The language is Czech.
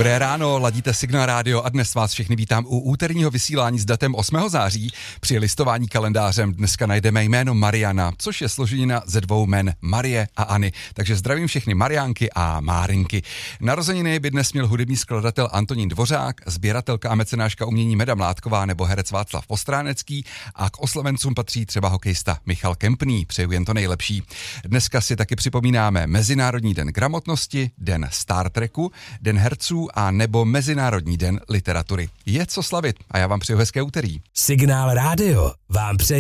Dobré ráno, ladíte Signál Radio a dnes vás všechny vítám u úterního vysílání s datem 8. září. Při listování kalendářem dneska najdeme jméno Mariana, což je složenina ze dvou jmen Marie a Anny. Takže zdravím všechny Mariánky a Márinky. Narozeniny by dnes měl hudební skladatel Antonín Dvořák, sběratelka a mecenáška umění Meda Mládková nebo herec Václav Postránecký a k oslavencům patří třeba hokejista Michal Kempný. Přeju jen to nejlepší. Dneska si taky připomínáme Mezinárodní den gramotnosti, den Star Treku, den herců a nebo Mezinárodní den literatury. Je co slavit a já vám přeju hezké úterý. Signál Radio vám přeje